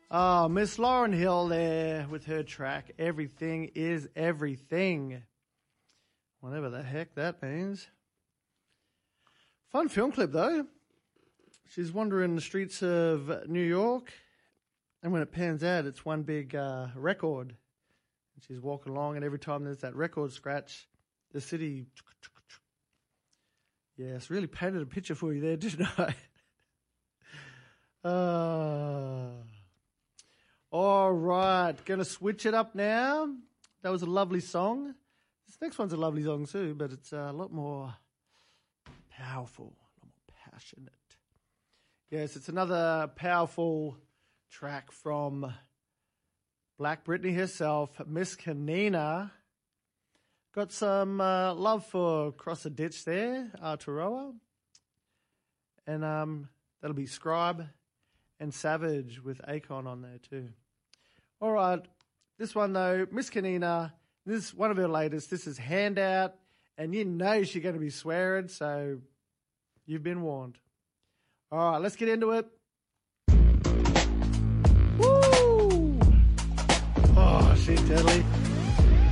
Oh, Miss Lauryn Hill there with her track, Everything is Everything. Whatever the heck that means. Fun film clip, though. She's wandering the streets of New York, and when it pans out, it's one big record. And she's walking along, and every time there's that record scratch, the city... Yes, really painted a picture for you there, didn't I? All right, going to switch it up now. That was a lovely song. This next one's a lovely song too, but it's a lot more powerful, a lot more passionate. Yes, it's another powerful track from Black Britney herself, Miss Kanina. Got some love for Cross the Ditch there, Aotearoa. And that'll be Scribe and Savage with Akon on there too. All right, this one though, Miss Kanina, this is one of her latest. This is Handout, and you know she's going to be swearing, so you've been warned. All right, let's get into it. Woo! Oh, she's deadly.